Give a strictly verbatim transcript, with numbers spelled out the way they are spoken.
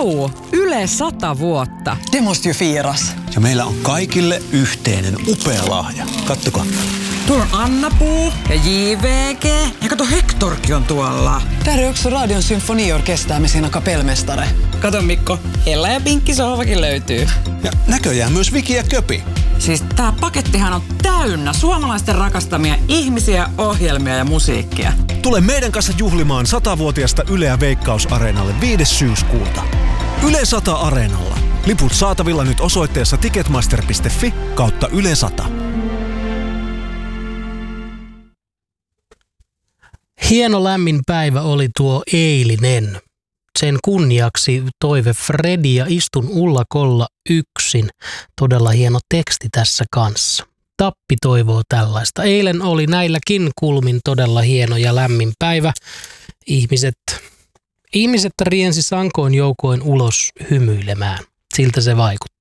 Vau! Yle sata vuotta. Det måste ju firas. Ja meillä on kaikille yhteinen upea lahja. Kattokaa. Tuolla on Anna-Puu ja J V G. Ja kato, Hektorkin on tuolla. Där är också Radion symfoniorkester med sina kapellmästare. Kato Mikko, Ella ja Pinkki sohvakin löytyy. Ja näköjään myös Viki ja Köpi. Siis tää pakettihan on täynnä suomalaisten rakastamia ihmisiä, ohjelmia ja musiikkia. Tule meidän kanssa juhlimaan satavuotiasta Yleä Veikkaus-areenalle viides syyskuuta. Yle sata Areenalla. Liput saatavilla nyt osoitteessa ticketmaster piste fi kautta Yle sata. Hieno lämmin päivä oli tuo eilinen. Sen kunniaksi toive Fredi ja istun ullakolla yksin. Todella hieno teksti tässä kanssa. Tappi toivoo tällaista. Eilen oli näilläkin kulmin todella hieno ja lämmin päivä. Ihmiset, ihmiset riensi sankoin joukoin ulos hymyilemään. Siltä se vaikutti.